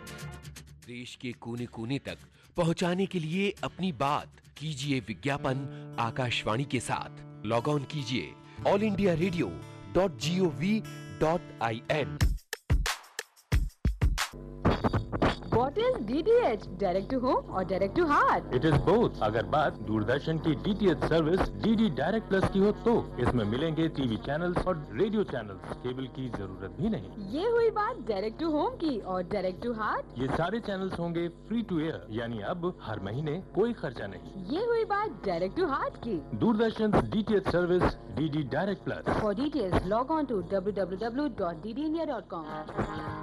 देश के कोने कोने तक पहुंचाने के लिए अपनी बात कीजिए विज्ञापन आकाशवाणी के साथ। लॉग ऑन कीजिए allindiaradio.gov.in। What is DTH? Direct to home or direct to heart? It is both। अगर बात दूरदर्शन की DTH service DD direct plus की हो तो इसमें मिलेंगे टीवी चैनल्स और रेडियो चैनल्स, केबल की जरूरत भी नहीं। ये हुई बात डायरेक्ट टू होम की, और डायरेक्ट टू हार्ट ये सारे चैनल्स होंगे फ्री टू एयर, यानी अब हर महीने कोई खर्चा नहीं। ये हुई बात डायरेक्ट टू हार्ट की। Doordarshan DTH service DD direct plus. For details log on to www.ddindia.com।